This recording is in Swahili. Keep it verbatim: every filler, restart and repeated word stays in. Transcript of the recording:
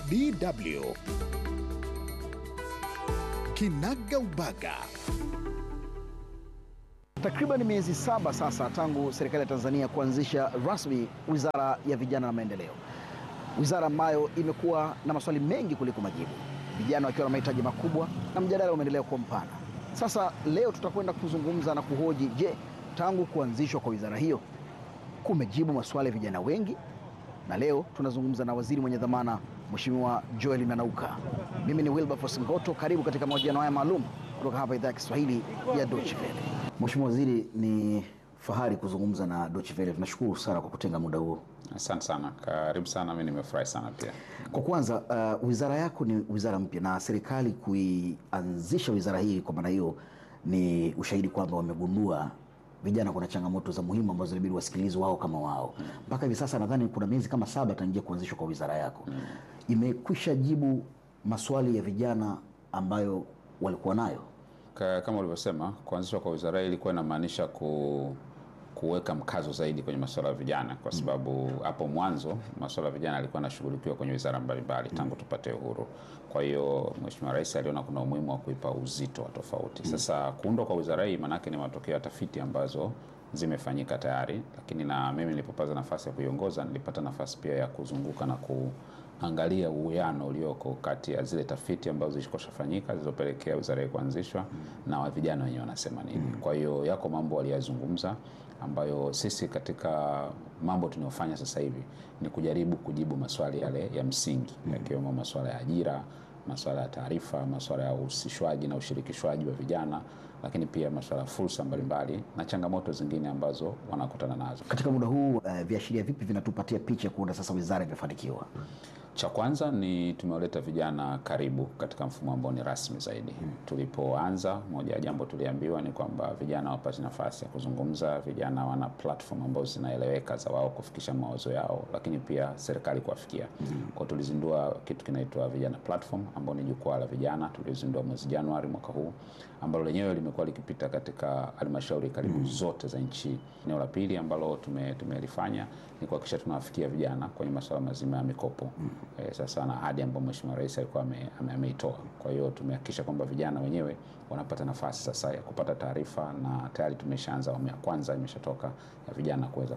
D W Kinagaubaga. Takriban miezi saba sasa tangu serikali ya Tanzania kuanzisha rasmi Wizara ya Vijana na Maendeleo. Wizara ambayo imekuwa na maswali mengi kuliko majibu. Vijana wakiwa na mahitaji makubwa na mjadala umeendelea kuwa mpana. Sasa leo tutakwenda kuzungumza na kuhoji, je, tangu kuanzishwa kwa wizara hiyo kumejibu maswali ya vijana wengi? Na leo tunazungumza na waziri mwenye dhamana Mheshimiwa Joel Nanauka. Mimi ni Wilberforce Ngoto, karibu katika mahojiano haya maalum kutoka hapa idhaa ya Kiswahili ya Deutsche Welle. Mheshimiwa Waziri, ni fahari kuzungumza na Deutsche Welle. Tunashukuru sana kwa kutenga muda huo. Asante sana. Karibu sana, mimi nimefurahi sana pia. Kwa kwanza, uh, wizara yako ni wizara mpya na serikali kuianzisha wizara hii, kwa maana hiyo ni ushahidi kwamba wamegundua vijana kuna changamoto za muhimu ambazo inabidi wasikilizwe wao kama wao. Mpaka hivi sasa nadhani kuna miezi kama saba tangia kuanzishwa kwa wizara yako. Mm. Imekwisha jibu maswali ya vijana ambayo walikuwa nayo? Kama ulivyosema, kuanzishwa kwa wizara hii ilikuwa inamaanisha ku kuweka mkazo zaidi kwenye masuala ya vijana, kwa sababu hapo mwanzo masuala ya vijana yalikuwa yanashughulikiwa kwenye wizara mbalimbali tangu tupate uhuru. Kwa hiyo Mheshimiwa Rais aliona kuna umuhimu wa kuipa uzito wa tofauti. Sasa kuundwa kwa wizara hii manake ni matokeo ya tafiti ambazo zimefanyika tayari, lakini na mimi nilipopata nafasi ya kuiongoza nilipata nafasi pia ya kuzunguka na kuangalia uwiano ulioko kati ya zile tafiti ambazo zilikoshafanyika zilizopelekea wizara hii kuanzishwa na wa vijana wenyewe wanasema nini. Kwa hiyo yako mambo waliyazungumza ambayo sisi katika mambo tunayofanya sasa hivi ni kujaribu kujibu maswali yale ya msingi, yakiwemo maswala ya ajira, masuala ya taarifa, masuala ya uhusishwaji na ushirikishwaji wa vijana, lakini pia masuala ya fursa mbalimbali na changamoto zingine ambazo wanakutana nazo. Katika muda huu uh, viashiria vipi vinatupatia picha kuona sasa wizara imefanikiwa? Cha kwanza ni tumewaleta vijana karibu katika mfumo ambao ni rasmi zaidi. Hmm. Tulipoanza, moja ya jambo tuliambiwa ni kwamba vijana wapate nafasi ya kuzungumza, vijana wana platform ambazo zinaeleweka za wao kufikisha mawazo yao, lakini pia serikali kuwafikia. Hmm. Kwa tulizindua kitu kinaitwa Vijana Platform ambao ni jukwaa la vijana, tulizindua mwezi Januari mwaka huu, ambalo lenyewe limekuwa likipita katika halmashauri karibu hmm. zote za nchi. Eneo la pili ambalo tume tumelifanya ni kuhakikisha tunawafikia vijana kwenye masuala mazima ya mikopo. Hmm. E, sasa na ahadi ambayo Mheshimiwa Rais alikuwa ameitoa. Kwa hiyo tumehakikisha kwamba vijana wenyewe wanapata nafasi sasa ya kupata taarifa, na tayari tumeshaanza awamu ya kwanza imeshatoka ya vijana kuweza